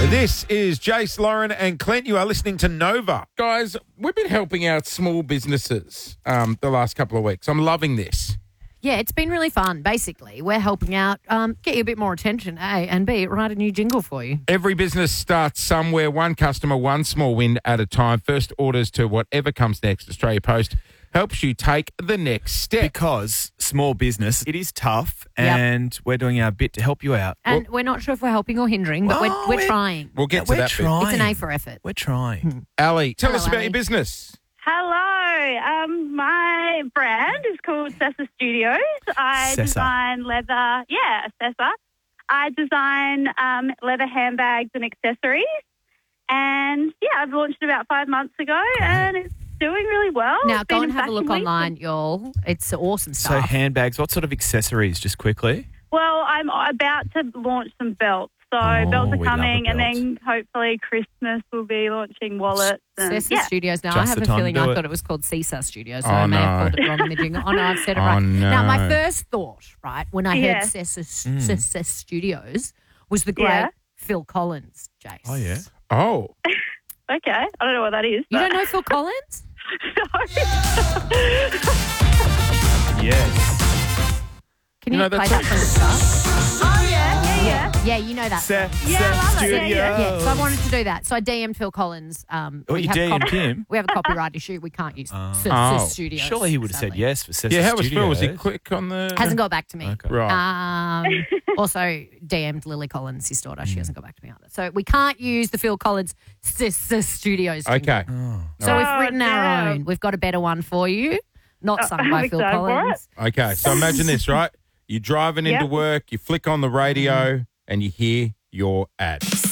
This is Jace, Lauren and Clint. You are listening to Nova. Guys, we've been helping out small businesses the last couple of weeks. I'm loving this. Yeah, it's been really fun. Basically, we're helping out, get you a bit more attention, A, and B, write a new jingle for you. Every business starts somewhere, one customer, one small win at a time. First orders to whatever comes next. Australia Post helps you take the next step. Because small business, it is tough, and we're doing our bit to help you out. And we're not sure if we're helping or hindering, but we're trying. We'll get to We're that trying. It's an A for effort. We're trying. Ali, tell us about Ali. your business. Hello. My brand is called Sessa Studios. I Sessa. design leather. Yeah, Sessa. I design leather handbags and accessories. And, I've launched it about 5 months ago, and it's doing really well. Now, It's go been and in have a look Fashion Week. online, y'all. It's awesome So stuff. handbags, what sort of accessories, just quickly? Well, I'm about to launch some belts. So Oh, belts are we love a coming, and belt. then hopefully Christmas will be launching wallets. And, Sessa Studios. Now, Just I have the a time to feeling do I it. thought it was called Cesa Studios, so Oh, I may have no. called it wrong in the jingle. Oh, no, I've said it Oh, right. no. Now, my first thought, right, when I heard Yeah. Sessa Studios was the great Yeah. Phil Collins, Jace. Oh, yeah. Oh, Okay. I don't know what that is. You but- don't know Phil Collins? Yes. Can You you, know, play that's that from the start? Oh, yeah. Yeah, you know that. Seth Yeah, I love it. Studios. Yeah, so I wanted to do that. So I DM'd Phil Collins. Oh, We you have DM'd him? We have a copyright issue. We can't use Oh. Studios. Surely he would have said sadly. yes for Sessa yeah, how was Phil? Was he Studios. quick on the... Hasn't got back to me. Okay. Right. Also DM'd Lily Collins, his daughter. She hasn't got back to me either. So we can't use the Phil Collins Studios. jingle. Okay. So we've Oh, written our damn. own. We've got a better one for you. Not sung I'm by Phil excited for Collins. Okay, so imagine this, right? You're driving into Yep. work, you flick on the radio, and you hear your ad.